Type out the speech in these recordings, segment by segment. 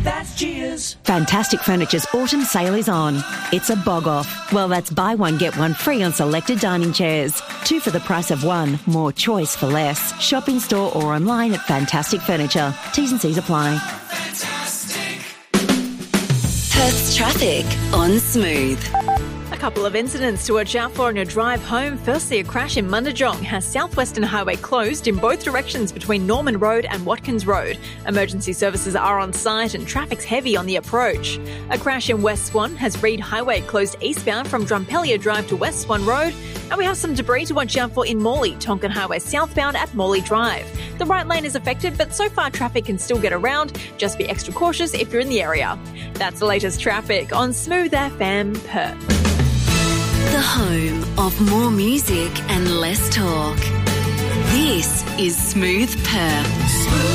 That's Cheers. Fantastic Furniture's autumn sale is on. It's a bog-off. Well, that's buy one, get one free on selected dining chairs. 2 for the price of 1. More choice for less. Shop in store or online at Fantastic Furniture. T's and C's apply. Perth's traffic on Smooth. A couple of incidents to watch out for on your drive home. Firstly, a crash in Mundajong has Southwestern Highway closed in both directions between Norman Road and Watkins Road. Emergency services are on site and traffic's heavy on the approach. A crash in West Swan has Reed Highway closed eastbound from Drumpelia Drive to West Swan Road. And we have some debris to watch out for in Morley, Tonkin Highway southbound at Morley Drive. The right lane is affected, but so far traffic can still get around. Just be extra cautious if you're in the area. That's the latest traffic on Smooth FM Perth. The home of more music and less talk. This is Smooth Perth.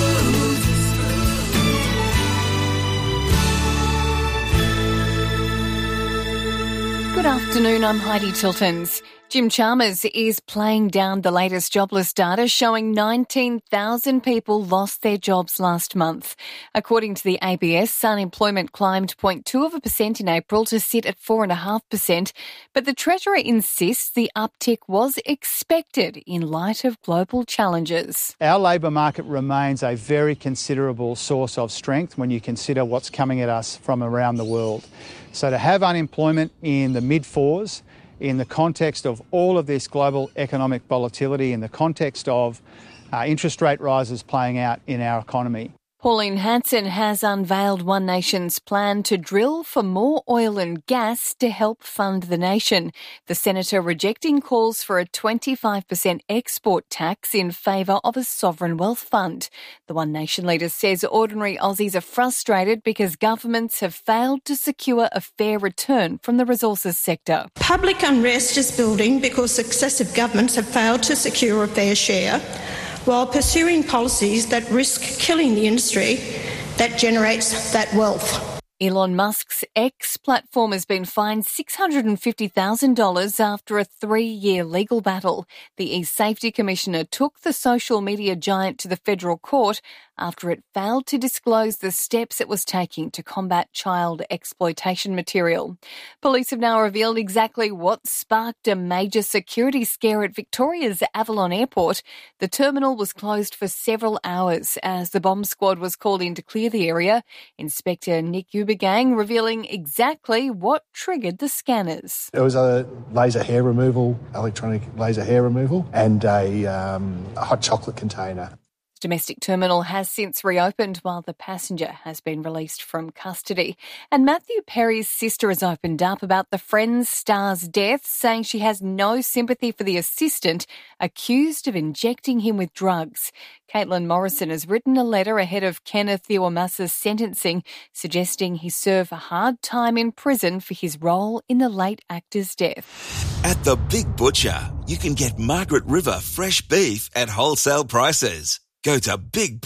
Good afternoon, I'm Heidi Tiltons. Jim Chalmers is playing down the latest jobless data showing 19,000 people lost their jobs last month. According to the ABS, unemployment climbed 0.2% in April to sit at 4.5%, but the Treasurer insists the uptick was expected in light of global challenges. Our labour market remains a very considerable source of strength when you consider what's coming at us from around the world. So to have unemployment in the mid-4s, in the context of all of this global economic volatility, in the context of interest rate rises playing out in our economy. Pauline Hanson has unveiled One Nation's plan to drill for more oil and gas to help fund the nation. The senator rejecting calls for a 25% export tax in favour of a sovereign wealth fund. The One Nation leader says ordinary Aussies are frustrated because governments have failed to secure a fair return from the resources sector. Public unrest is building because successive governments have failed to secure a fair share, while pursuing policies that risk killing the industry that generates that wealth. Elon Musk's X platform has been fined $650,000 after a 3-year legal battle. The e-Safety Commissioner took the social media giant to the federal court after it failed to disclose the steps it was taking to combat child exploitation material. Police have now revealed exactly what sparked a major security scare at Victoria's Avalon Airport. The terminal was closed for several hours as the bomb squad was called in to clear the area. Inspector Nick Ubergang revealing exactly what triggered the scanners. It was a laser hair removal, electronic laser hair removal, and a hot chocolate container. Domestic terminal has since reopened while the passenger has been released from custody. And Matthew Perry's sister has opened up about the Friends star's death, saying she has no sympathy for the assistant accused of injecting him with drugs. Caitlin Morrison has written a letter ahead of Kenneth Iwamusa's sentencing, suggesting he serve a hard time in prison for his role in the late actor's death. At The Big Butcher, you can get Margaret River fresh beef at wholesale prices. Go to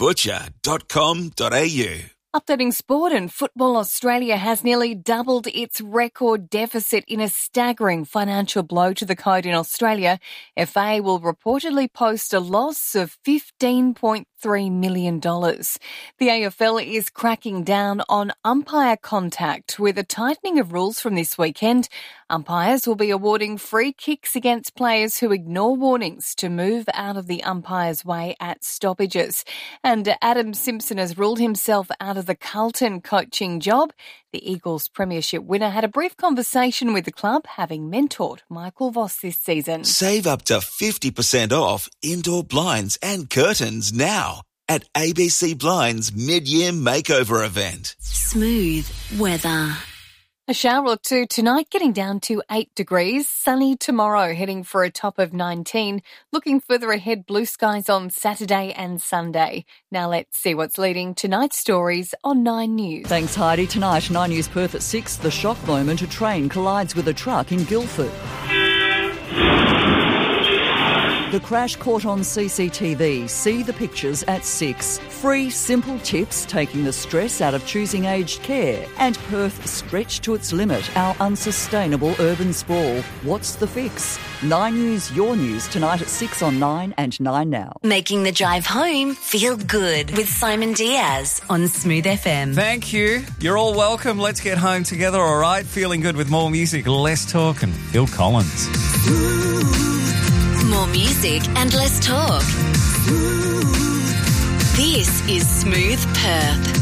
bigbutcher.com.au. Updating sport, and Football Australia has nearly doubled its record deficit in a staggering financial blow to the code in Australia. FA will reportedly post a loss of $15.3 million. The AFL is cracking down on umpire contact with a tightening of rules from this weekend. Umpires will be awarding free kicks against players who ignore warnings to move out of the umpire's way at stoppages. And Adam Simpson has ruled himself out of the Carlton coaching job. The Eagles premiership winner had a brief conversation with the club, having mentored Michael Voss this season. Save up to 50% off indoor blinds and curtains now at ABC Blinds mid-year makeover event. Smooth weather. A shower or two tonight, getting down to 8 degrees. Sunny tomorrow, heading for a top of 19. Looking further ahead, blue skies on Saturday and Sunday. Now let's see what's leading tonight's stories on 9 News. Thanks, Heidi. Tonight, 9 News Perth at 6. The shock moment, a train collides with a truck in Guildford. The crash caught on CCTV. See the pictures at 6. Free simple tips taking the stress out of choosing aged care. And Perth stretched to its limit, our unsustainable urban sprawl. What's the fix? 9 News, your news tonight at 6 on 9 and 9 Now. Making the drive home feel good with Simon Diaz on Smooth FM. Thank you. You're all welcome. Let's get home together, all right? Feeling good with more music, less talk, and Phil Collins. More music and less talk. This is Smooth Perth.